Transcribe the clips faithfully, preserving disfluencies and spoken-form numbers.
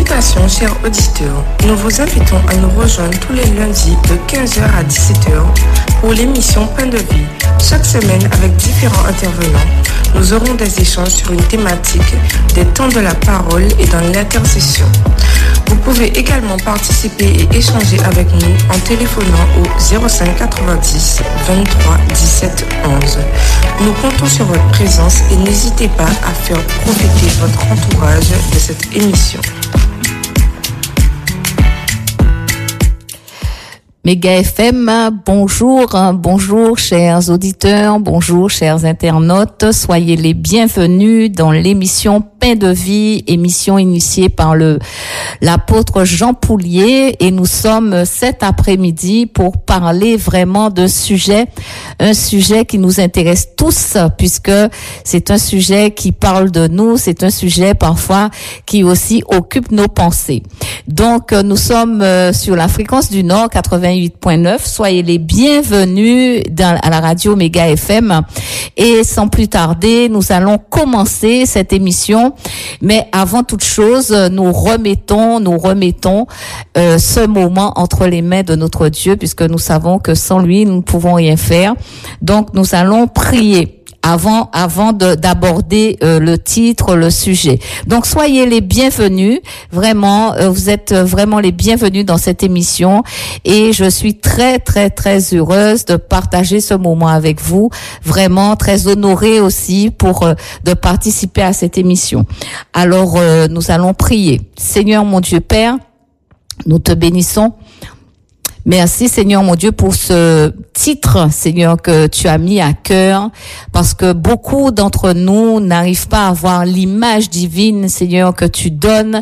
Salutations chers auditeurs, nous vous invitons à nous rejoindre tous les lundis de quinze heures à dix-sept heures pour l'émission Pain de vie. Chaque semaine avec différents intervenants, nous aurons des échanges sur une thématique, des temps de la parole et dans l'intercession. Vous pouvez également participer et échanger avec nous en téléphonant au zéro cinq quatre-vingt-dix vingt-trois dix-sept onze. Nous comptons sur votre présence et n'hésitez pas à faire profiter votre entourage de cette émission. Méga F M, bonjour, bonjour chers auditeurs, bonjour chers internautes, soyez les bienvenus dans l'émission Pain de vie, émission initiée par le l'apôtre Jean Poulier, et nous sommes cet après-midi pour parler vraiment d'un sujet, un sujet qui nous intéresse tous, puisque c'est un sujet qui parle de nous, c'est un sujet parfois qui aussi occupe nos pensées. Donc nous sommes sur la fréquence du Nord quatre-vingt-huit point neuf. Soyez les bienvenus dans, à la radio Méga F M. Et sans plus tarder, nous allons commencer cette émission. Mais avant toute chose, nous remettons, nous remettons euh, ce moment entre les mains de notre Dieu, puisque nous savons que sans lui, nous ne pouvons rien faire. Donc nous allons prier avant avant de, d'aborder euh, le titre, le sujet. Donc soyez les bienvenus, vraiment, euh, vous êtes vraiment les bienvenus dans cette émission, et je suis très très très heureuse de partager ce moment avec vous, vraiment très honorée aussi pour euh, de participer à cette émission. Alors euh, nous allons prier. Seigneur mon Dieu Père, nous te bénissons. Merci Seigneur mon Dieu pour ce titre, Seigneur, que tu as mis à cœur, parce que beaucoup d'entre nous n'arrivent pas à voir l'image divine, Seigneur, que tu donnes,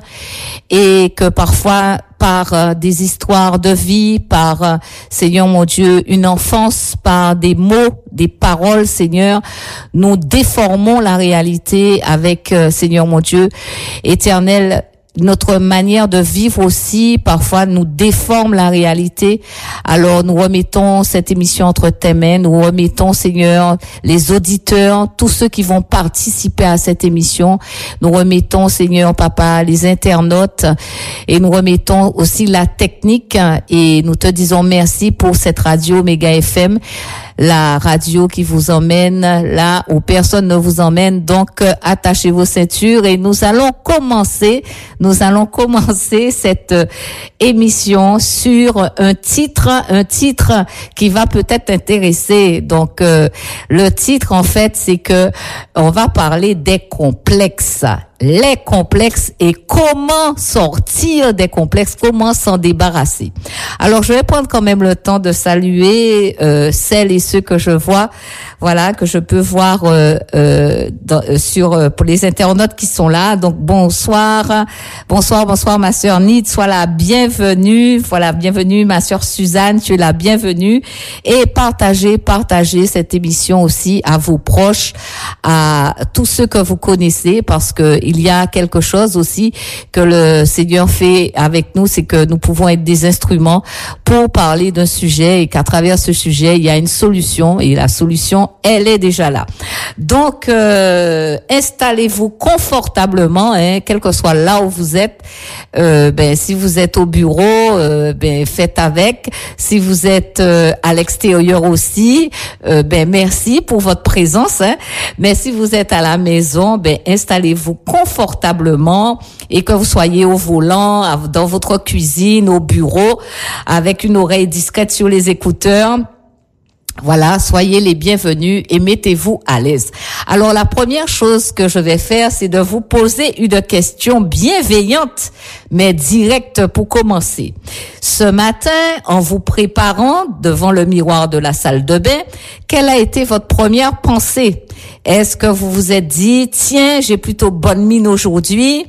et que parfois par euh, des histoires de vie, par, euh, Seigneur mon Dieu, une enfance, par des mots, des paroles, Seigneur, nous déformons la réalité avec, euh, Seigneur mon Dieu, éternel. Notre manière de vivre aussi, parfois, nous déforme la réalité. Alors, nous remettons cette émission entre tes mains. Nous remettons, Seigneur, les auditeurs, tous ceux qui vont participer à cette émission. Nous remettons, Seigneur, Papa, les internautes. Et nous remettons aussi la technique. Et nous te disons merci pour cette radio Méga F M. La radio qui vous emmène là où personne ne vous emmène. Donc, euh, attachez vos ceintures et nous allons commencer, nous allons commencer cette euh, émission sur un titre, un titre qui va peut-être intéresser. Donc, euh, le titre, en fait, c'est que on va parler des complexes. Les complexes et comment sortir des complexes, comment s'en débarrasser. Alors, je vais prendre quand même le temps de saluer euh, celles et ceux que je vois, voilà, que je peux voir euh, euh, dans, euh, sur euh, pour les internautes qui sont là. Donc, bonsoir, bonsoir, bonsoir, ma sœur Nid, sois la bienvenue. Voilà, bienvenue, ma sœur Suzanne, tu es la bienvenue. Et partagez, partagez cette émission aussi à vos proches, à tous ceux que vous connaissez, parce que il y a quelque chose aussi que le Seigneur fait avec nous, c'est que nous pouvons être des instruments pour parler d'un sujet, et qu'à travers ce sujet, il y a une solution, et la solution, elle est déjà là. Donc, euh, installez-vous confortablement, hein, quel que soit là où vous êtes. Euh, ben, si vous êtes au bureau, euh, ben, faites avec. Si vous êtes euh, à l'extérieur aussi, euh, ben, merci pour votre présence, hein. Mais si vous êtes à la maison, ben, installez-vous confortablement, et que vous soyez au volant, dans votre cuisine, au bureau, avec une oreille discrète sur les écouteurs. Voilà, soyez les bienvenus et mettez-vous à l'aise. Alors, la première chose que je vais faire, c'est de vous poser une question bienveillante, mais directe pour commencer. Ce matin, en vous préparant devant le miroir de la salle de bain, quelle a été votre première pensée? Est-ce que vous vous êtes dit, tiens, j'ai plutôt bonne mine aujourd'hui?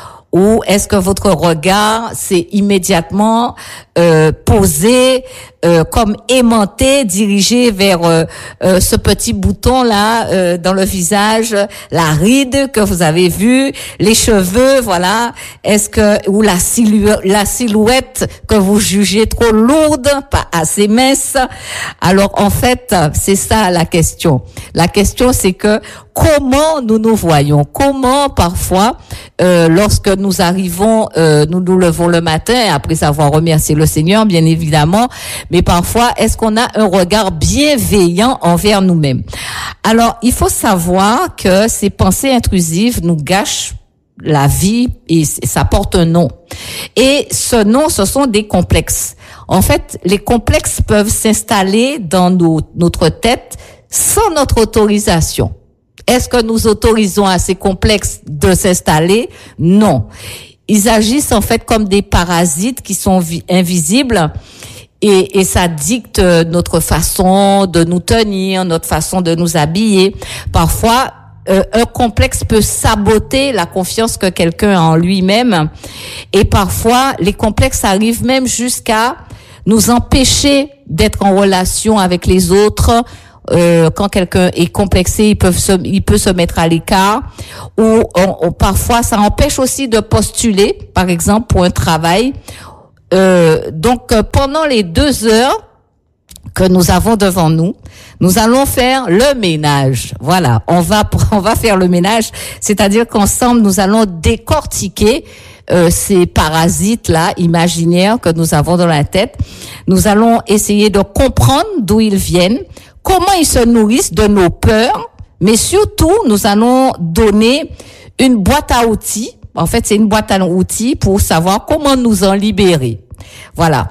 Ou est-ce que votre regard s'est immédiatement euh, posé euh, comme aimanté, dirigé vers euh, euh, ce petit bouton là euh, dans le visage, la ride que vous avez vue, les cheveux, voilà. Est-ce que ou la silhouette, la silhouette que vous jugez trop lourde, pas assez mince? Alors en fait, c'est ça la question. La question, c'est que comment nous nous voyons, comment parfois, euh, lorsque nous arrivons, euh, nous nous levons le matin après avoir remercié le Seigneur, bien évidemment, mais parfois, est-ce qu'on a un regard bienveillant envers nous-mêmes? Alors, il faut savoir que ces pensées intrusives nous gâchent la vie et ça porte un nom. Et ce nom, ce sont des complexes. En fait, les complexes peuvent s'installer dans nos, notre tête sans notre autorisation. Est-ce que nous autorisons à ces complexes de s'installer? Non. Ils agissent en fait comme des parasites qui sont vi- invisibles et, et ça dicte notre façon de nous tenir, notre façon de nous habiller. Parfois, Euh, un complexe peut saboter la confiance que quelqu'un a en lui-même et parfois les complexes arrivent même jusqu'à nous empêcher d'être en relation avec les autres. Euh, quand quelqu'un est complexé, il peut se, il peut se mettre à l'écart ou on, on, parfois ça empêche aussi de postuler, par exemple pour un travail. Euh, donc pendant les deux heures que nous avons devant nous, nous allons faire le ménage. Voilà, on va on va faire le ménage, c'est-à-dire qu'ensemble nous allons décortiquer euh, ces parasites là imaginaires que nous avons dans la tête. Nous allons essayer de comprendre d'où ils viennent, comment ils se nourrissent de nos peurs, mais surtout nous allons donner une boîte à outils. En fait, c'est une boîte à outils pour savoir comment nous en libérer. Voilà.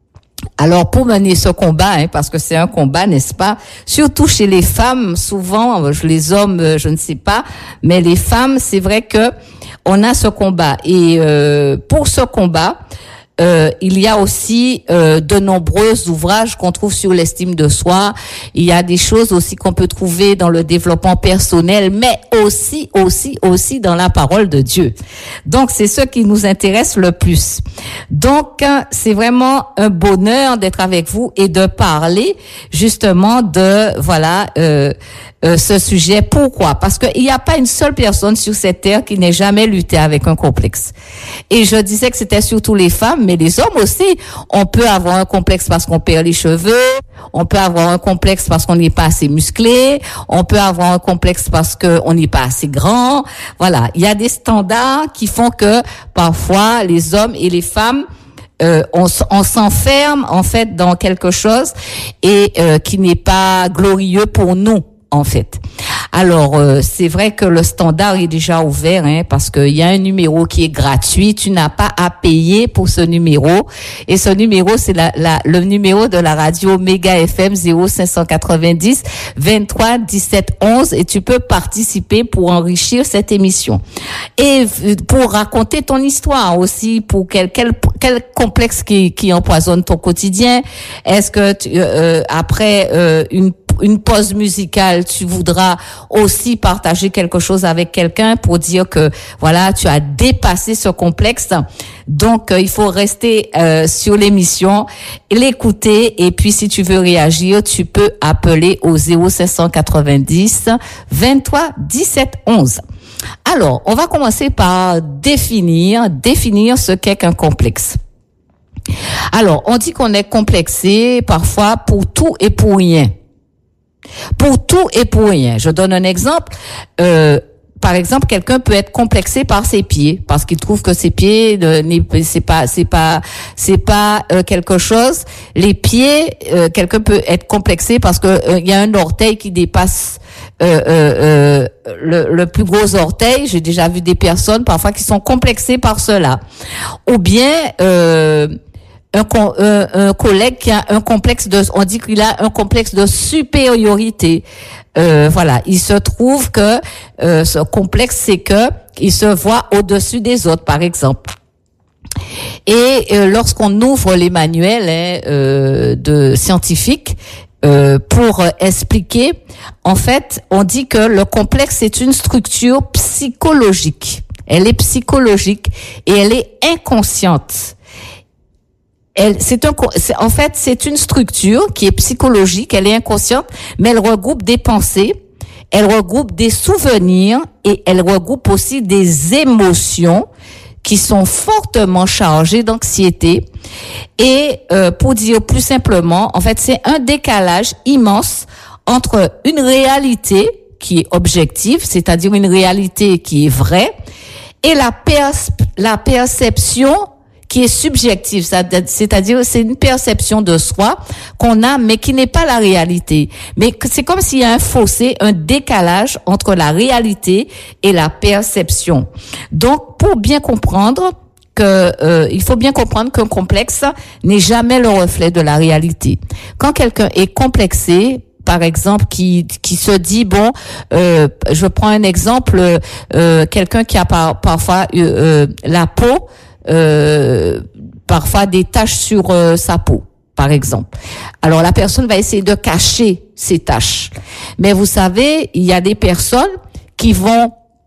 Alors, pour mener ce combat, hein, parce que c'est un combat, n'est-ce pas? Surtout chez les femmes, souvent, les hommes, je ne sais pas, mais les femmes, c'est vrai que on a ce combat. Et euh, pour ce combat, Euh, il y a aussi euh, de nombreux ouvrages qu'on trouve sur l'estime de soi. Il y a des choses aussi qu'on peut trouver dans le développement personnel, mais aussi, aussi, aussi dans la parole de Dieu. Donc, c'est ce qui nous intéresse le plus. Donc, c'est vraiment un bonheur d'être avec vous et de parler justement de, voilà, euh, euh, ce sujet. Pourquoi? Parce qu'il n'y a pas une seule personne sur cette terre qui n'ait jamais lutté avec un complexe. Et je disais que c'était surtout les femmes, mais les hommes aussi. On peut avoir un complexe parce qu'on perd les cheveux, on peut avoir un complexe parce qu'on n'est pas assez musclé, on peut avoir un complexe parce qu'on n'est pas assez grand. Voilà, il y a des standards qui font que parfois les hommes et les femmes Euh, on, on s'enferme en fait dans quelque chose et euh, qui n'est pas glorieux pour nous en fait. Alors euh, c'est vrai que le standard est déjà ouvert, hein, parce qu'il y a un numéro qui est gratuit, tu n'as pas à payer pour ce numéro et ce numéro c'est la, la, le numéro de la radio Méga F M zéro cinq cent quatre-vingt-dix vingt-trois dix-sept onze et tu peux participer pour enrichir cette émission et pour raconter ton histoire aussi, pour quel quel quel complexe qui qui empoisonne ton quotidien. Est-ce que tu, euh, après euh, une une pause musicale, tu voudras aussi partager quelque chose avec quelqu'un pour dire que voilà, tu as dépassé ce complexe. Donc euh, il faut rester euh, sur l'émission, l'écouter et puis si tu veux réagir, tu peux appeler au zéro cinq cent quatre-vingt-dix vingt-trois dix-sept onze. Alors, on va commencer par définir définir ce qu'est qu'un complexe. Alors, on dit qu'on est complexé parfois pour tout et pour rien. Pour tout et pour rien. Je donne un exemple. Euh, par exemple, quelqu'un peut être complexé par ses pieds parce qu'il trouve que ses pieds, euh, c'est pas, c'est pas, c'est pas euh, quelque chose. Les pieds, euh, quelqu'un peut être complexé parce que euh, il y a un orteil qui dépasse euh, euh, euh, le, le plus gros orteil. J'ai déjà vu des personnes parfois qui sont complexées par cela. Ou bien euh, Un, un, un collègue qui a un complexe de, on dit qu'il a un complexe de supériorité. Euh, voilà, il se trouve que euh, ce complexe, c'est que il se voit au-dessus des autres, par exemple. Et euh, lorsqu'on ouvre les manuels hein, euh, de scientifiques euh, pour euh, expliquer, en fait, on dit que le complexe c'est une structure psychologique. Elle est psychologique et elle est inconsciente. Elle, c'est un, c'est, en fait, c'est une structure qui est psychologique, elle est inconsciente, mais elle regroupe des pensées, elle regroupe des souvenirs et elle regroupe aussi des émotions qui sont fortement chargées d'anxiété. Et euh, pour dire plus simplement, en fait, c'est un décalage immense entre une réalité qui est objective, c'est-à-dire une réalité qui est vraie, et la, pers- la perception qui est subjective, c'est-à-dire c'est une perception de soi qu'on a, mais qui n'est pas la réalité. Mais c'est comme s'il y a un fossé, un décalage entre la réalité et la perception. Donc, pour bien comprendre que euh, il faut bien comprendre qu'un complexe n'est jamais le reflet de la réalité. Quand quelqu'un est complexé, par exemple, qui qui se dit bon, euh, je prends un exemple, euh, quelqu'un qui a par, parfois euh, euh, la peau, euh, parfois des taches sur euh, sa peau, par exemple. Alors la personne va essayer de cacher ces taches, mais vous savez, il y a des personnes qui vont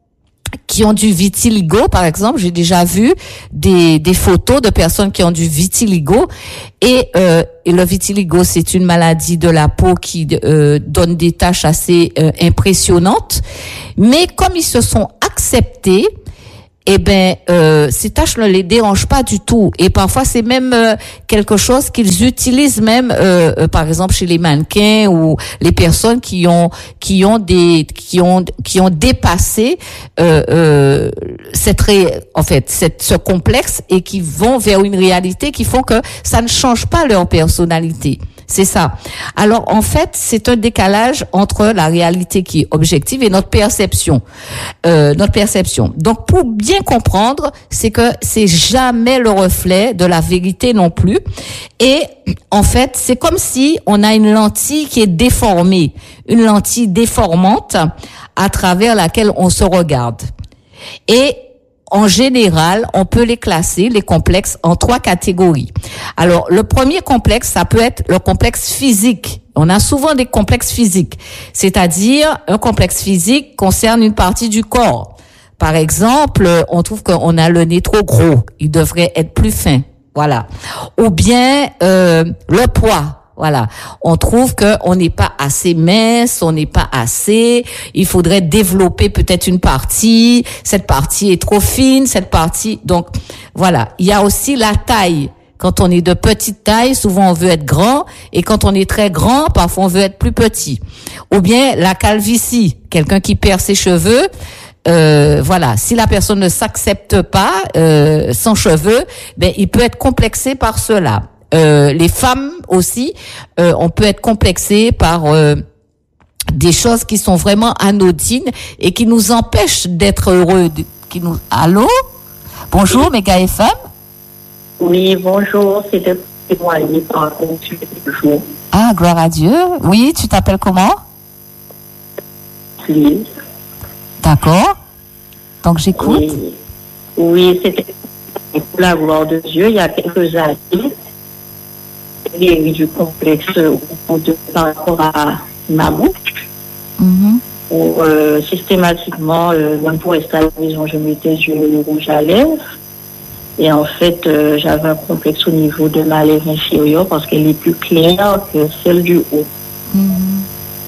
qui ont du vitiligo, par exemple. J'ai déjà vu des, des photos de personnes qui ont du vitiligo. Et, euh, et le vitiligo, c'est une maladie de la peau qui euh, donne des taches assez euh, impressionnantes. Mais comme ils se sont acceptés, eh ben, euh, ces tâches ne les dérangent pas du tout. Et parfois, c'est même euh, quelque chose qu'ils utilisent même, euh, euh, par exemple, chez les mannequins ou les personnes qui ont qui ont des qui ont qui ont dépassé euh, euh, cette ré, en fait cette ce complexe et qui vont vers une réalité qui font que ça ne change pas leur personnalité. C'est ça. Alors, en fait, c'est un décalage entre la réalité qui est objective et notre perception. Euh, notre perception. Donc, pour bien comprendre, c'est que c'est jamais le reflet de la vérité non plus. Et, en fait, c'est comme si on a une lentille qui est déformée. Une lentille déformante à travers laquelle on se regarde. Et, en général, on peut les classer, les complexes, en trois catégories. Alors, le premier complexe, ça peut être le complexe physique. On a souvent des complexes physiques. C'est-à-dire, un complexe physique concerne une partie du corps. Par exemple, on trouve qu'on a le nez trop gros. Il devrait être plus fin. Voilà. Ou bien, euh, le poids. Voilà, on trouve que on n'est pas assez mince, on n'est pas assez. Il faudrait développer peut-être une partie. Cette partie est trop fine, cette partie. Donc voilà, il y a aussi la taille. Quand on est de petite taille, souvent on veut être grand, et quand on est très grand, parfois on veut être plus petit. Ou bien la calvitie, quelqu'un qui perd ses cheveux. Euh, voilà, si la personne ne s'accepte pas euh, sans cheveux, ben il peut être complexé par cela. Euh, les femmes aussi, euh, on peut être complexé par euh, des choses qui sont vraiment anodines et qui nous empêchent d'être heureux. Qui nous... Allô? Bonjour, Méga F M. Oui, bonjour, c'est de témoigner par contre, bonjour. Ah, gloire à Dieu. Oui, tu t'appelles comment? Lise. D'accord. Donc j'écoute. Oui, oui, c'était pour la gloire de Dieu, il y a quelques années. Il y a eu du complexe de, par rapport à ma bouche, Mm-hmm. où euh, systématiquement, euh, même pour rester à la maison, je mettais du rouge à lèvres. Et en fait, euh, j'avais un complexe au niveau de ma lèvre inférieure parce qu'elle est plus claire que celle du haut. Mm-hmm.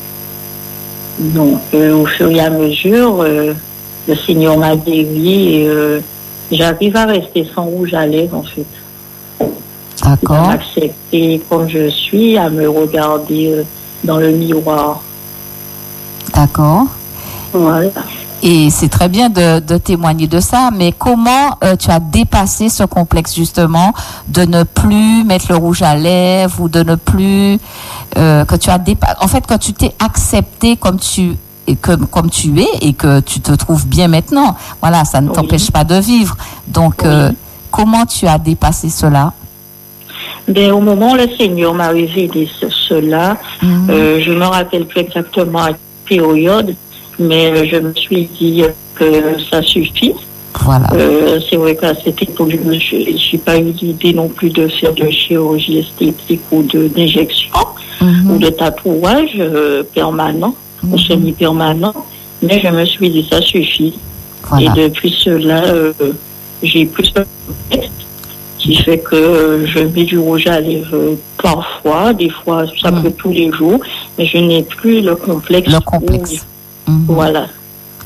Donc, euh, au fur et à mesure, euh, le Seigneur m'a guéri et euh, j'arrive à rester sans rouge à lèvres, en fait. D'accord. À m'accepter comme je suis, à me regarder euh, dans le miroir. D'accord. Voilà. Et c'est très bien de, de témoigner de ça, mais comment euh, tu as dépassé ce complexe justement de ne plus mettre le rouge à lèvres ou de ne plus euh, que tu as dépassé. En fait, quand tu t'es accepté comme tu et comme comme tu es et que tu te trouves bien maintenant, voilà, ça ne t'empêche oui. pas de vivre. Donc, oui. euh, comment tu as dépassé cela? Ben, au moment où le Seigneur m'a révélé ce, cela, mm-hmm. euh, je me rappelle plus exactement à quelle période. Mais je me suis dit que ça suffit. Voilà. Euh, c'est vrai qu'à cette époque, je n'ai pas eu l'idée non plus de faire de chirurgie esthétique ou de, d'injection mm-hmm. ou de tatouage euh, permanent mm-hmm. ou semi-permanent. Mais je me suis dit ça suffit. Voilà. Et depuis cela, euh, j'ai plus de texte qui fait que euh, je mets du rouge à lèvres parfois, des fois ça mm. peut tous les jours, mais je n'ai plus le complexe. Le complexe. Où, Mmh. Voilà.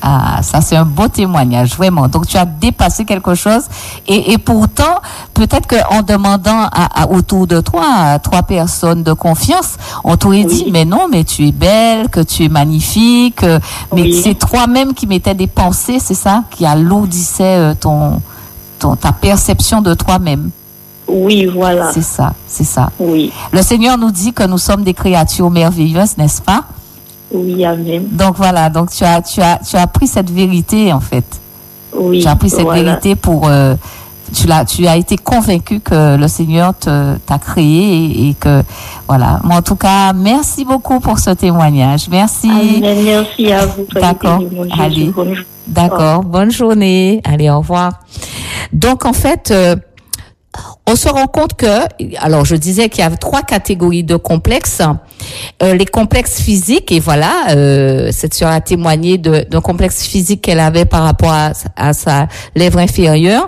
Ah, ça c'est un beau témoignage, vraiment. Donc tu as dépassé quelque chose et, et pourtant, peut-être qu'en demandant à, à, autour de toi, à trois personnes de confiance, on t'aurait oui. dit, mais non, mais tu es belle, que tu es magnifique, mais oui. c'est toi-même qui mettais des pensées, c'est ça, qui alourdissait ton, ton, ta perception de toi-même. Oui, voilà. C'est ça, c'est ça. Oui. Le Seigneur nous dit que nous sommes des créatures merveilleuses, n'est-ce pas? Oui, amen. Donc voilà, donc tu as, tu as, tu as pris cette vérité en fait. Oui. Tu as pris cette voilà. vérité pour, euh, tu l'as, tu as été convaincu que le Seigneur te, t'a créé et, et que voilà. Mais en tout cas, merci beaucoup pour ce témoignage. Merci. Amen, merci à vous. D'accord. Allez. Bonne D'accord. Bonne journée. Allez, au revoir. Donc en fait. Euh, On se rend compte que, alors je disais qu'il y a trois catégories de complexes. Euh, les complexes physiques, et voilà, euh, cette sœur a témoigné de, d'un complexe physique qu'elle avait par rapport à, à sa lèvre inférieure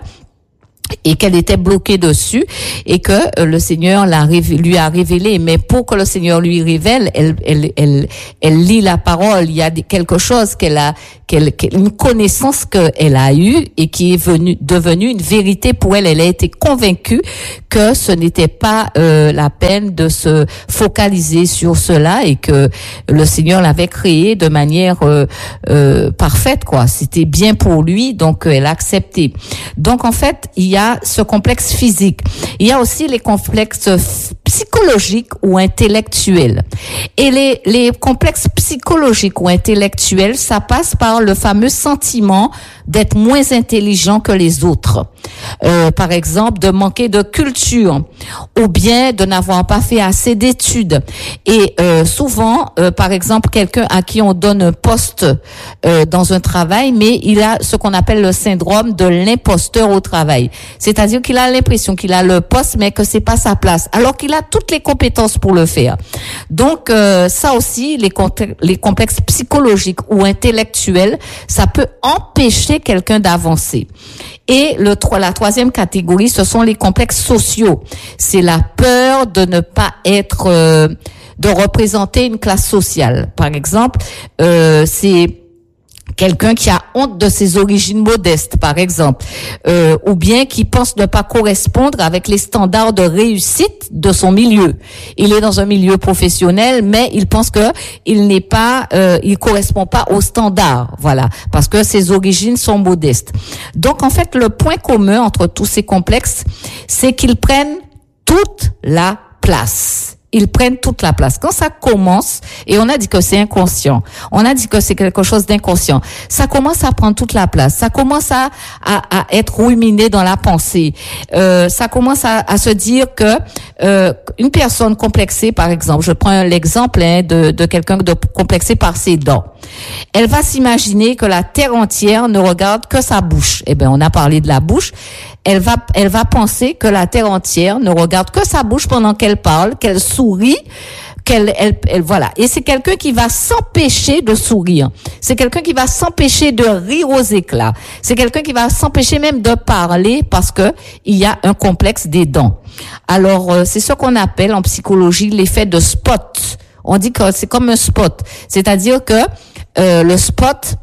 et qu'elle était bloquée dessus et que euh, le Seigneur l'a révélé, lui a révélé. Mais pour que le Seigneur lui révèle, elle, elle, elle, elle lit la parole. Il y a des, quelque chose qu'elle a, qu'elle, une connaissance qu'elle a eue et qui est venue, devenue une vérité pour elle. Elle a été convaincue que ce n'était pas euh, la peine de se focaliser sur cela et que le Seigneur l'avait créé de manière euh, euh, parfaite, quoi. C'était bien pour lui, donc euh, elle a accepté. Donc en fait, il y a ce complexe physique. Il y a aussi les complexes psychologiques ou intellectuels. Et les, les complexes psychologiques ou intellectuels, ça passe par le fameux sentiment d'être moins intelligent que les autres. Euh, par exemple, de manquer de culture ou bien de n'avoir pas fait assez d'études. Et euh, souvent, euh, par exemple, quelqu'un à qui on donne un poste euh, dans un travail, mais il a ce qu'on appelle le syndrome de l'imposteur au travail. C'est-à-dire qu'il a l'impression qu'il a le poste, mais que c'est pas sa place, alors qu'il a toutes les compétences pour le faire. Donc, euh, ça aussi, les, les complexes psychologiques ou intellectuels, ça peut empêcher quelqu'un d'avancer. Et le, la troisième catégorie, ce sont les complexes sociaux. C'est la peur de ne pas être, euh, de représenter une classe sociale. Par exemple, euh, c'est quelqu'un qui a honte de ses origines modestes, par exemple, euh, ou bien qui pense ne pas correspondre avec les standards de réussite de son milieu. Il est dans un milieu professionnel, mais il pense que il n'est pas, euh, il correspond pas aux standards, voilà, parce que ses origines sont modestes. Donc, en fait, le point commun entre tous ces complexes, c'est qu'ils prennent toute la place. Ils prennent toute la place. Quand ça commence, et on a dit que c'est inconscient, on a dit que c'est quelque chose d'inconscient, ça commence à prendre toute la place, ça commence à, à, à être ruminé dans la pensée, euh, ça commence à, à se dire que euh, une personne complexée, par exemple, je prends l'exemple hein, de, de quelqu'un de complexé par ses dents, elle va s'imaginer que la terre entière ne regarde que sa bouche. Eh bien, on a parlé de la bouche. Elle va, elle va penser que la terre entière ne regarde que sa bouche pendant qu'elle parle, qu'elle sourit, qu'elle, elle, elle, voilà. Et c'est quelqu'un qui va s'empêcher de sourire. C'est quelqu'un qui va s'empêcher de rire aux éclats. C'est quelqu'un qui va s'empêcher même de parler parce que il y a un complexe des dents. Alors, euh, c'est ce qu'on appelle en psychologie l'effet de spot. On dit que c'est comme un spot. C'est-à-dire que, euh, le spot,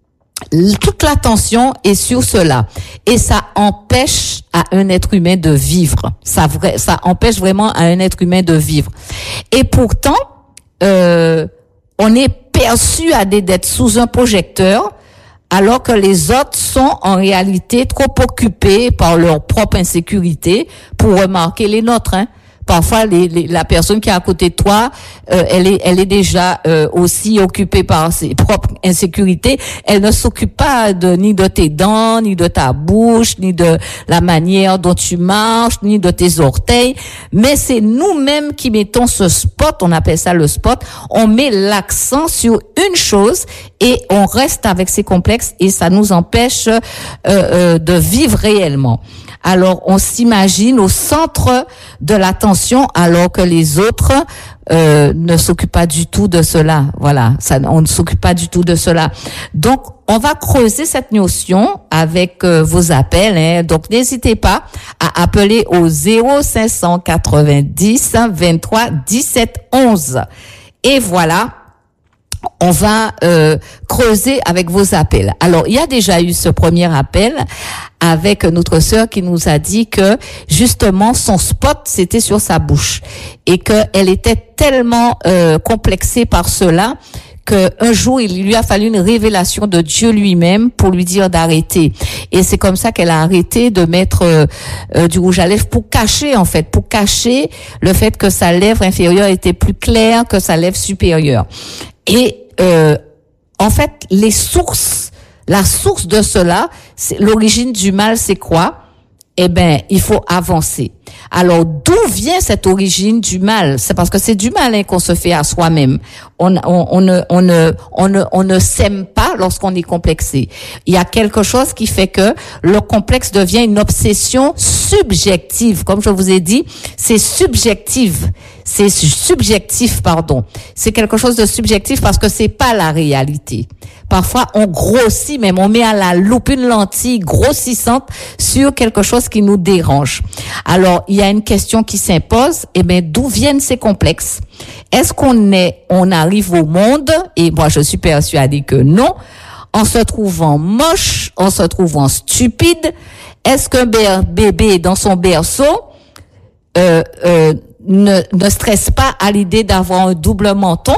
toute l'attention est sur cela et ça empêche à un être humain de vivre. Ça vrai, ça empêche vraiment à un être humain de vivre. Et pourtant, euh, on est perçu à d'être sous un projecteur, alors que les autres sont en réalité trop occupés par leur propre insécurité pour remarquer les nôtres. Hein. Parfois, les, les, la personne qui est à côté de toi, euh, elle est, elle est déjà euh, aussi occupée par ses propres insécurités. Elle ne s'occupe pas de ni de tes dents, ni de ta bouche, ni de la manière dont tu marches, ni de tes orteils. Mais c'est nous-mêmes qui mettons ce spot. On appelle ça le spot. On met l'accent sur une chose et on reste avec ces complexes et ça nous empêche euh, euh, de vivre réellement. Alors, on s'imagine au centre de l'attention alors que les autres euh, ne s'occupent pas du tout de cela. Voilà, ça, on ne s'occupe pas du tout de cela. Donc, on va creuser cette notion avec euh, vos appels. Hein. Donc, n'hésitez pas à appeler au zéro cinq cent quatre-vingt-dix vingt-trois dix-sept onze. Et voilà. on va euh, creuser avec vos appels. Alors, il y a déjà eu ce premier appel avec notre sœur qui nous a dit que justement son spot c'était sur sa bouche et que elle était tellement euh, complexée par cela qu'un jour il lui a fallu une révélation de Dieu lui-même pour lui dire d'arrêter. Et c'est comme ça qu'elle a arrêté de mettre euh, euh, du rouge à lèvres pour cacher en fait, pour cacher le fait que sa lèvre inférieure était plus claire que sa lèvre supérieure. Et euh, en fait, les sources, la source de cela, c'est l'origine du mal, c'est quoi? Eh ben, il faut avancer. Alors, d'où vient cette origine du mal? C'est parce que c'est du mal hein, qu'on se fait à soi-même. On, on, on ne, on ne, on ne, on ne s'aime pas lorsqu'on est complexé. Il y a quelque chose qui fait que le complexe devient une obsession subjective. Comme je vous ai dit, c'est subjectif. C'est subjectif, pardon. C'est quelque chose de subjectif parce que c'est pas la réalité. Parfois, on grossit même, on met à la loupe une lentille grossissante sur quelque chose qui nous dérange. Alors, il y a une question qui s'impose, eh bien, d'où viennent ces complexes? Est-ce qu'on est, on arrive au monde, et moi je suis persuadée que non, en se trouvant moche, en se trouvant stupide? Est-ce qu'un bébé dans son berceau euh, euh, ne, ne stresse pas à l'idée d'avoir un double menton?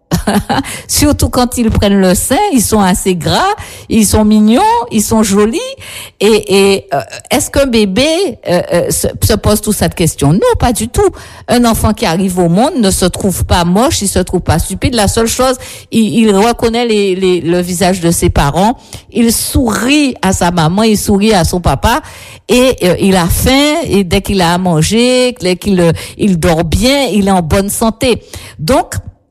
Surtout quand ils prennent le sein, ils sont assez gras, ils sont mignons, ils sont jolis. Et, et euh, est-ce qu'un bébé euh, euh, se, se pose toute cette question? Non, pas du tout. Un enfant qui arrive au monde ne se trouve pas moche, il se trouve pas stupide. La seule chose, il, il reconnaît les, les, le visage de ses parents, il sourit à sa maman, il sourit à son papa, et euh, il a faim. Et dès qu'il a à manger, dès qu'il il dort bien, il est en bonne santé. Donc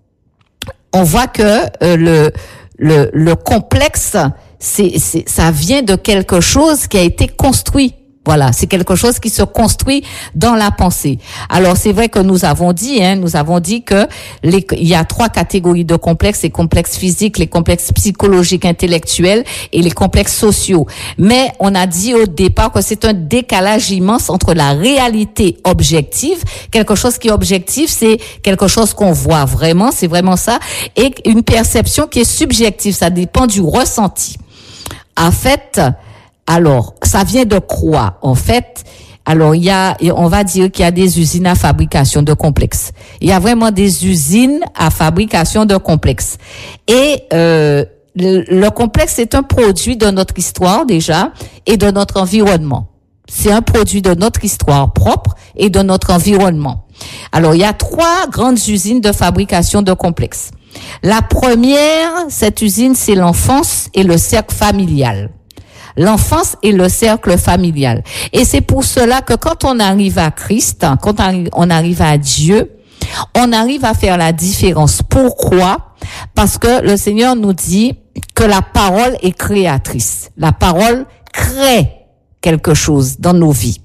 on voit que euh, le, le le complexe, c'est, c'est ça vient de quelque chose qui a été construit. Voilà, c'est quelque chose qui se construit dans la pensée. Alors c'est vrai que nous avons dit, hein, nous avons dit que les, il y a trois catégories de complexes: les complexes physiques, les complexes psychologiques, intellectuels et les complexes sociaux. Mais on a dit au départ que c'est un décalage immense entre la réalité objective, quelque chose qui est objectif, c'est quelque chose qu'on voit vraiment, c'est vraiment ça, et une perception qui est subjective, ça dépend du ressenti. En fait, alors, ça vient de quoi, en fait? Alors, il y a, on va dire qu'il y a des usines à fabrication de complexes. Il y a vraiment des usines à fabrication de complexes. Et, euh, le, le complexe est un produit de notre histoire, déjà, et de notre environnement. C'est un produit de notre histoire propre et de notre environnement. Alors, il y a trois grandes usines de fabrication de complexes. La première, cette usine, c'est l'enfance et le cercle familial. L'enfance et le cercle familial. Et c'est pour cela que quand on arrive à Christ, quand on arrive à Dieu, on arrive à faire la différence. Pourquoi? Parce que le Seigneur nous dit que la parole est créatrice. La parole crée quelque chose dans nos vies.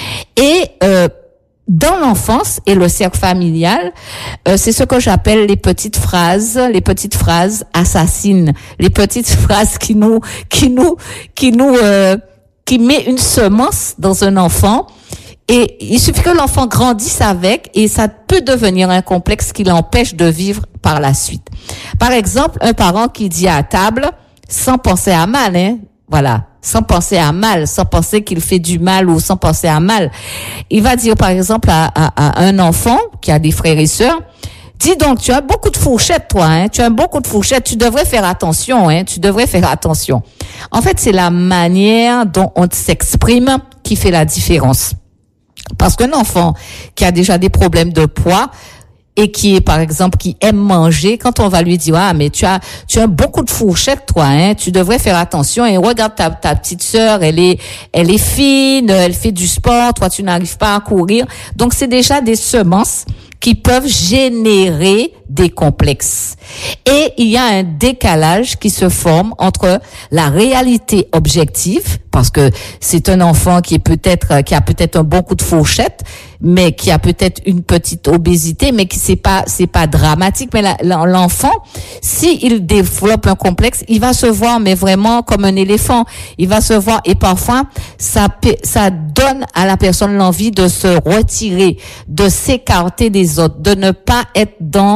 Et euh, dans l'enfance et le cercle familial, euh, c'est ce que j'appelle les petites phrases, les petites phrases assassines, les petites phrases qui nous, qui nous, qui nous, euh, qui met une semence dans un enfant. Et il suffit que l'enfant grandisse avec, et ça peut devenir un complexe qui l'empêche de vivre par la suite. Par exemple, un parent qui dit à table, sans penser à mal, hein, voilà, sans penser à mal, sans penser qu'il fait du mal ou sans penser à mal. Il va dire par exemple à, à, à un enfant qui a des frères et sœurs, dis donc, tu as beaucoup de fourchettes toi, hein, tu as beaucoup de fourchettes, tu devrais faire attention, hein, tu devrais faire attention. En fait, c'est la manière dont on s'exprime qui fait la différence. Parce qu'un enfant qui a déjà des problèmes de poids, et qui est, par exemple, qui aime manger, quand on va lui dire, ah, mais tu as, tu as beaucoup de fourchettes, toi, hein, tu devrais faire attention, et regarde ta, ta petite sœur, elle est, elle est fine, elle fait du sport, toi, tu n'arrives pas à courir. Donc, c'est déjà des semences qui peuvent générer des complexes. Et il y a un décalage qui se forme entre la réalité objective, parce que c'est un enfant qui est peut-être, qui a peut-être un bon coup de fourchette, mais qui a peut-être une petite obésité, mais qui c'est pas, c'est pas dramatique. Mais la, l'enfant, s'il développe un complexe, il va se voir, mais vraiment comme un éléphant. Il va se voir, et parfois, ça, ça donne à la personne l'envie de se retirer, de s'écarter des autres, de ne pas être dans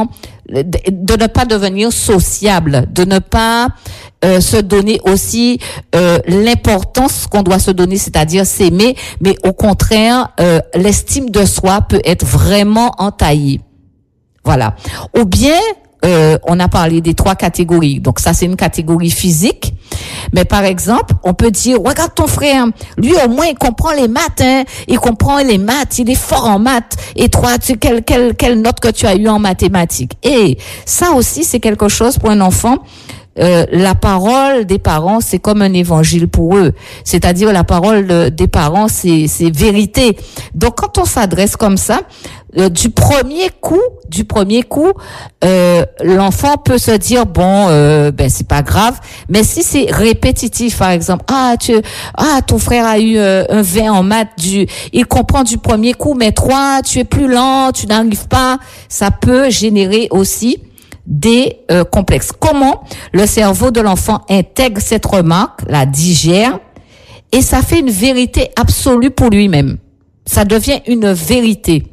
de ne pas devenir sociable, de ne pas euh, se donner aussi euh, l'importance qu'on doit se donner, c'est-à-dire s'aimer, mais au contraire, euh, l'estime de soi peut être vraiment entaillée. Voilà. Ou bien, euh, on a parlé des trois catégories. Donc ça, c'est une catégorie physique. Mais par exemple, on peut dire, regarde ton frère, lui au moins il comprend les maths, hein, il comprend les maths, il est fort en maths. Et toi, tu, quelle, quelle, quelle note que tu as eu en mathématiques? Et ça aussi, c'est quelque chose pour un enfant. Euh, la parole des parents, c'est comme un évangile pour eux. C'est-à-dire la parole de, des parents, c'est, c'est vérité. Donc quand on s'adresse comme ça, euh, du premier coup, du premier coup, euh, l'enfant peut se dire bon, euh, ben c'est pas grave. Mais si c'est répétitif, par exemple, ah tu, ah ton frère a eu euh, un vingt en maths, du, il comprend du premier coup, mais toi tu es plus lent, tu n'arrives pas. Ça peut générer aussi des euh, complexes. Comment le cerveau de l'enfant intègre cette remarque, la digère, et ça fait une vérité absolue pour lui-même. Ça devient une vérité.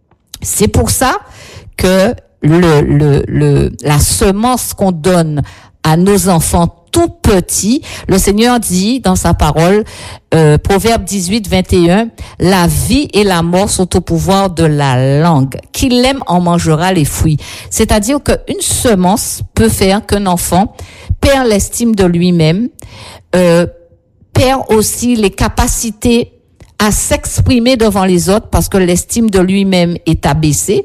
C'est pour ça que le, le, le, la semence qu'on donne à nos enfants tout petits, le Seigneur dit dans sa parole, euh, Proverbe dix-huit, vingt et un, la vie et la mort sont au pouvoir de la langue. Qui l'aime en mangera les fruits. C'est-à-dire qu'une semence peut faire qu'un enfant perd l'estime de lui-même, euh, perd aussi les capacités à s'exprimer devant les autres parce que l'estime de lui-même est abaissée.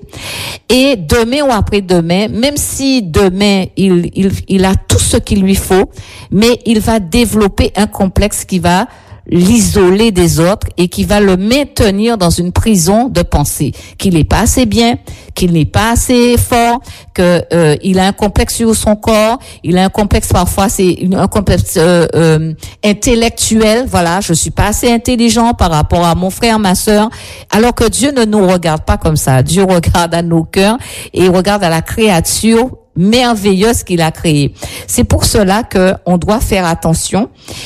Et demain ou après-demain, même si demain il, il, il a tout ce qu'il lui faut, mais il va développer un complexe qui va l'isoler des autres et qui va le maintenir dans une prison de pensée, qu'il n'est pas assez bien, qu'il n'est pas assez fort, que euh, il a un complexe sur son corps, il a un complexe parfois c'est un complexe euh, euh, intellectuel, voilà, je suis pas assez intelligent par rapport à mon frère, ma sœur, alors que Dieu ne nous regarde pas comme ça. Dieu regarde à nos cœurs et il regarde à la créature merveilleuse qu'il a créée. C'est pour cela que on doit faire attention.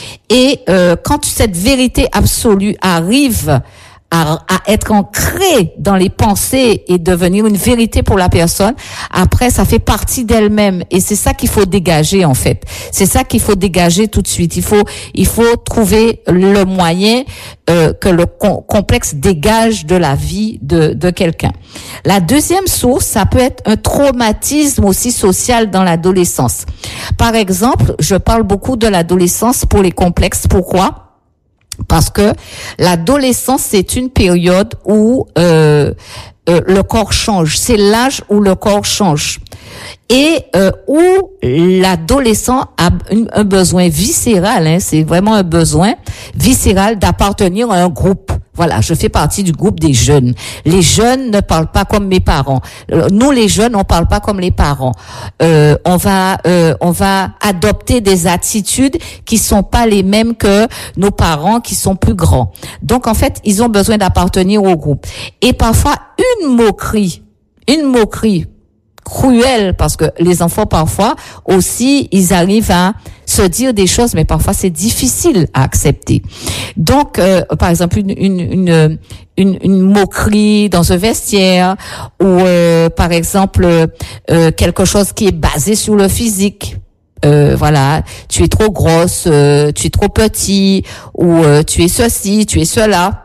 Et euh, quand cette vérité absolue arrive à, à être ancrée dans les pensées et devenir une vérité pour la personne, après ça fait partie d'elle-même et c'est ça qu'il faut dégager en fait. C'est ça qu'il faut dégager tout de suite. Il faut il faut trouver le moyen euh, que le com- complexe dégage de la vie de de quelqu'un. La deuxième source, ça peut être un traumatisme aussi social dans l'adolescence. Par exemple, je parle beaucoup de l'adolescence pour les complexes. Pourquoi ? Parce que l'adolescence, c'est une période où euh, euh, le corps change. C'est l'âge où le corps change. Et euh, où l'adolescent a un, un besoin viscéral, hein, c'est vraiment un besoin viscéral d'appartenir à un groupe. Voilà, je fais partie du groupe des jeunes. Les jeunes ne parlent pas comme mes parents. Nous, les jeunes, on parle pas comme les parents. Euh, on va, euh, on va adopter des attitudes qui sont pas les mêmes que nos parents qui sont plus grands. Donc, en fait, ils ont besoin d'appartenir au groupe. Et parfois, une moquerie, une moquerie cruelle, parce que les enfants, parfois, aussi, ils arrivent à se dire des choses, mais parfois c'est difficile à accepter. Donc, euh, par exemple, une, une, une, une, une moquerie dans un vestiaire, ou euh, par exemple euh, quelque chose qui est basé sur le physique. Euh, voilà, tu es trop grosse, euh, tu es trop petit, ou euh, tu es ceci, tu es cela.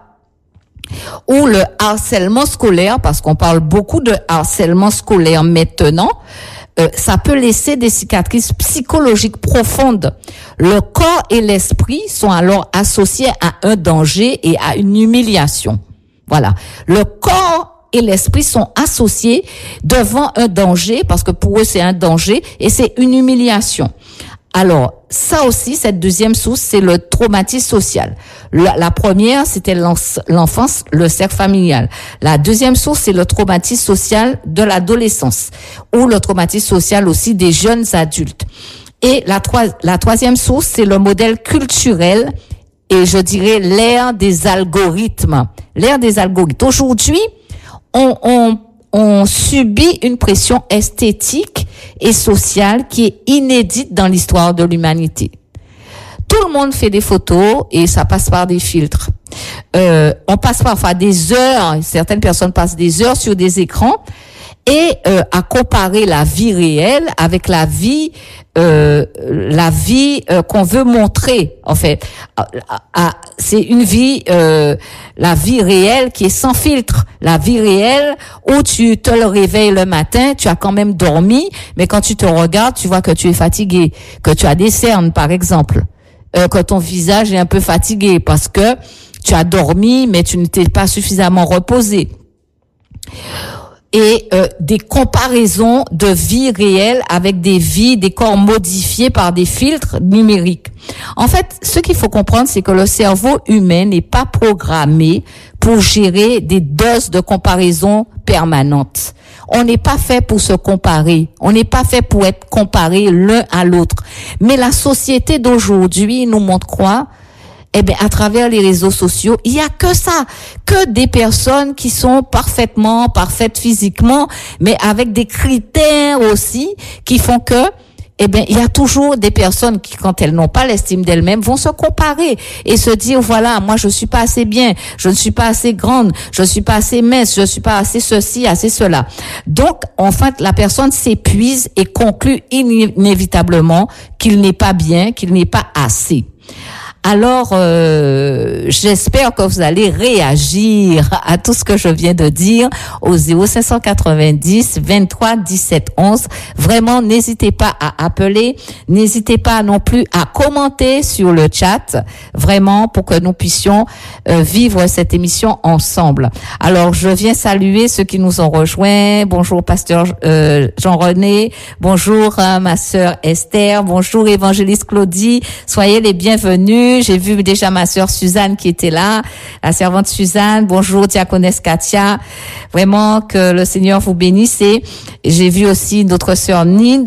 Ou le harcèlement scolaire, parce qu'on parle beaucoup de harcèlement scolaire maintenant. Euh, ça peut laisser des cicatrices psychologiques profondes. Le corps et l'esprit sont alors associés à un danger et à une humiliation. Voilà. Le corps et l'esprit sont associés devant un danger, parce que pour eux c'est un danger, et c'est une humiliation. Alors, ça aussi, cette deuxième source, c'est le traumatisme social. La, la première, c'était l'enfance, le cercle familial. La deuxième source, c'est le traumatisme social de l'adolescence, ou le traumatisme social aussi des jeunes adultes. Et la, troi- la troisième source, c'est le modèle culturel, et je dirais l'ère des algorithmes. L'ère des algorithmes. Aujourd'hui, on, on on subit une pression esthétique et sociale qui est inédite dans l'histoire de l'humanité. Tout le monde fait des photos et ça passe par des filtres. Euh, on passe parfois des heures, certaines personnes passent des heures sur des écrans et euh, à comparer la vie réelle avec la vie euh, la vie euh, qu'on veut montrer en fait. À, à, c'est une vie euh, la vie réelle qui est sans filtre, la vie réelle où tu te le réveilles le matin, tu as quand même dormi, mais quand tu te regardes, tu vois que tu es fatigué, que tu as des cernes par exemple, euh, que ton visage est un peu fatigué parce que tu as dormi mais tu ne t'es pas suffisamment reposé. Et euh, des comparaisons de vie réelle avec des vies, des corps modifiés par des filtres numériques. En fait, ce qu'il faut comprendre, c'est que le cerveau humain n'est pas programmé pour gérer des doses de comparaison permanentes. On n'est pas fait pour se comparer. On n'est pas fait pour être comparé l'un à l'autre. Mais la société d'aujourd'hui nous montre quoi? Eh bien, à travers les réseaux sociaux, il y a que ça, que des personnes qui sont parfaitement, parfaites physiquement, mais avec des critères aussi qui font que, eh bien, il y a toujours des personnes qui, quand elles n'ont pas l'estime d'elles-mêmes, vont se comparer et se dire, voilà, moi, je suis pas assez bien, je ne suis pas assez grande, je suis pas assez mince, je suis pas assez ceci, assez cela. Donc, en fait, la personne s'épuise et conclut inévitablement qu'il n'est pas bien, qu'il n'est pas assez. Alors, euh, j'espère que vous allez réagir à tout ce que je viens de dire au zéro cinq cent quatre-vingt-dix, vingt-trois, dix-sept, onze. Vraiment, n'hésitez pas à appeler, n'hésitez pas non plus à commenter sur le chat, vraiment, pour que nous puissions euh, vivre cette émission ensemble. Alors, je viens saluer ceux qui nous ont rejoints. Bonjour, pasteur euh, Jean-René. Bonjour, euh, ma sœur Esther. Bonjour, évangéliste Claudie. Soyez les bienvenus. J'ai vu déjà ma sœur Suzanne qui était là, la servante Suzanne. Bonjour, diaconesse Katia. Vraiment que le Seigneur vous bénisse. Et j'ai vu aussi notre sœur Nid.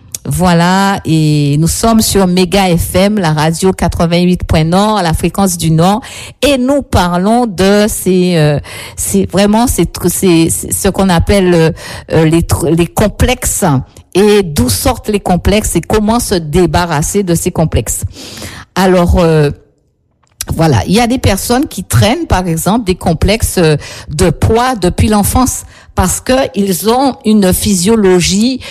Voilà, et nous sommes sur Méga F M, la radio quatre-vingt-huit point nord, la fréquence du Nord, et nous parlons de ces, euh, c'est vraiment c'est, c'est, c'est ce qu'on appelle euh, les, les complexes, et d'où sortent les complexes et comment se débarrasser de ces complexes. Alors, euh, voilà, il y a des personnes qui traînent, par exemple, des complexes de poids depuis l'enfance parce que ils ont une physiologie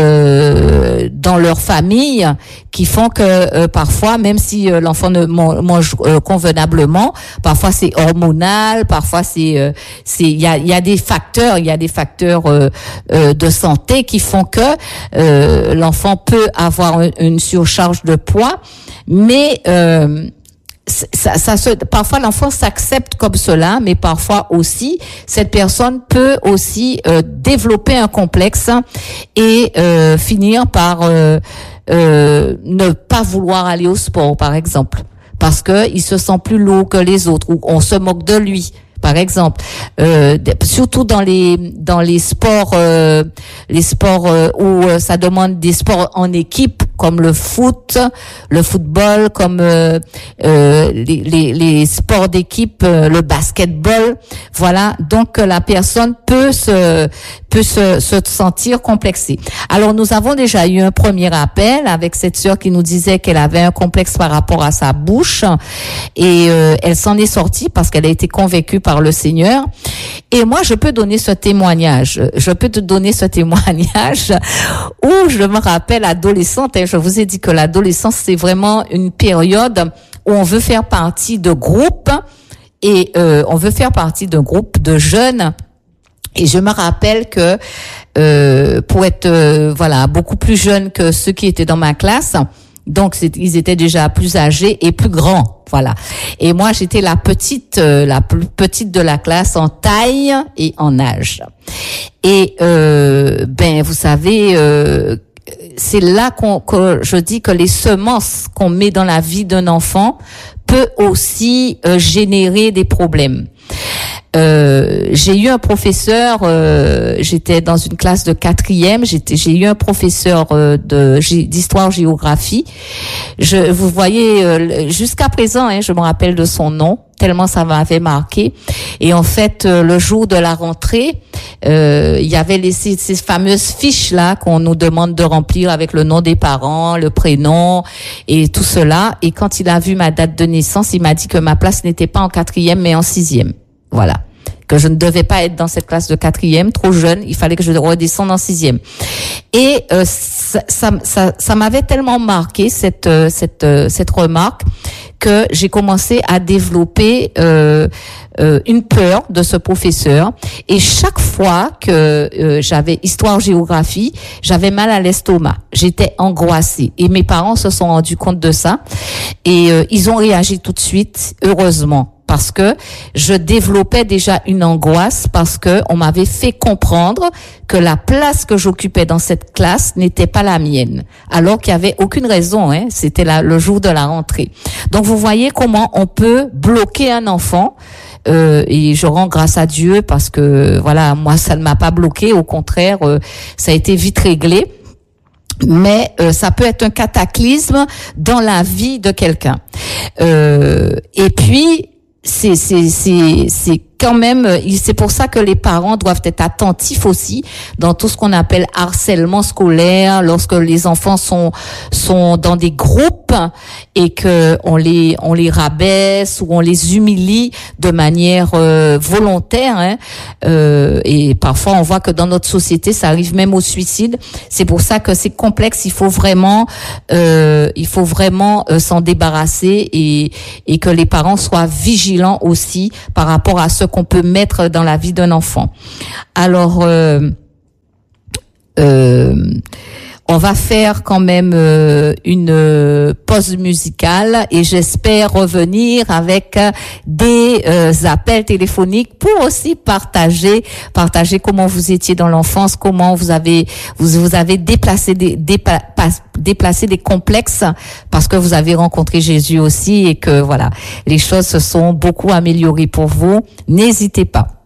euh, dans leur famille qui font que euh, parfois, même si euh, l'enfant ne mange euh, convenablement, parfois c'est hormonal, parfois c'est euh, c'est il y a il y a des facteurs, il y a des facteurs euh, euh, de santé qui font que euh, l'enfant peut avoir une, une surcharge de poids, mais euh, Ça, ça se, parfois l'enfant s'accepte comme cela, mais parfois aussi cette personne peut aussi euh, développer un complexe et euh, finir par euh, euh, ne pas vouloir aller au sport, par exemple, parce que il se sent plus lourd que les autres ou on se moque de lui. Par exemple, euh, surtout dans les dans les sports, euh, les sports euh, où euh, ça demande des sports en équipe comme le foot, le football, comme euh, euh, les, les les sports d'équipe, euh, le basketball. Voilà, donc la personne peut se peut se, se sentir complexée. Alors nous avons déjà eu un premier appel avec cette sœur qui nous disait qu'elle avait un complexe par rapport à sa bouche et euh, elle s'en est sortie parce qu'elle a été convaincue par le Seigneur. Et moi, je peux donner ce témoignage. Je peux te donner ce témoignage où je me rappelle adolescente. Et je vous ai dit que l'adolescence, c'est vraiment une période où on veut faire partie de groupes et euh, on veut faire partie d'un groupe de jeunes. Et je me rappelle que euh, pour être euh, voilà beaucoup plus jeune que ceux qui étaient dans ma classe, donc c'est, ils étaient déjà plus âgés et plus grands, voilà. Et moi j'étais la petite, euh, la plus petite de la classe en taille et en âge. Et euh, ben vous savez, euh, c'est là qu'on, que je dis que les semences qu'on met dans la vie d'un enfant peut aussi euh, générer des problèmes. Euh, j'ai eu un professeur, euh, j'étais dans une classe de quatrième, j'étais, j'ai eu un professeur euh, de d'histoire-géographie. Je, vous voyez, euh, jusqu'à présent, hein, je me rappelle de son nom, tellement ça m'avait marqué. Et en fait, euh, le jour de la rentrée, euh, il y avait les, ces, ces fameuses fiches là qu'on nous demande de remplir avec le nom des parents, le prénom et tout cela. Et quand il a vu ma date de naissance, il m'a dit que ma place n'était pas en quatrième mais en sixième. Voilà. que je ne devais pas être dans cette classe de quatrième, trop jeune, il fallait que je redescende en sixième. Et euh, ça, ça, ça, ça m'avait tellement marqué cette cette cette remarque que j'ai commencé à développer euh, euh, une peur de ce professeur. Et chaque fois que euh, j'avais histoire-géographie, j'avais mal à l'estomac. J'étais angoissée. Et mes parents se sont rendus compte de ça. Et euh, ils ont réagi tout de suite, heureusement. Parce que je développais déjà une angoisse parce que on m'avait fait comprendre que la place que j'occupais dans cette classe n'était pas la mienne, alors qu'il y avait aucune raison, hein. C'était la, le jour de la rentrée. Donc vous voyez comment on peut bloquer un enfant. Euh, et je rends grâce à Dieu parce que voilà, moi ça ne m'a pas bloqué, au contraire, euh, ça a été vite réglé. Mais euh, ça peut être un cataclysme dans la vie de quelqu'un. Euh, et puis c'est c'est c'est c'est quand même, c'est pour ça que les parents doivent être attentifs aussi dans tout ce qu'on appelle harcèlement scolaire, lorsque les enfants sont sont dans des groupes et que on les on les rabaisse ou on les humilie de manière euh, volontaire, hein. Euh, et parfois on voit que dans notre société ça arrive même au suicide. C'est pour ça que c'est complexe. Il faut vraiment euh, il faut vraiment euh, s'en débarrasser et et que les parents soient vigilants aussi par rapport à ce qu'on peut mettre dans la vie d'un enfant. Alors, euh, euh, on va faire quand même euh, une euh, pause musicale et j'espère revenir avec euh, des euh, appels téléphoniques pour aussi partager, partager comment vous étiez dans l'enfance, comment vous avez vous vous avez déplacé des dépa, déplacé des complexes parce que vous avez rencontré Jésus aussi et que voilà, les choses se sont beaucoup améliorées pour vous. N'hésitez pas.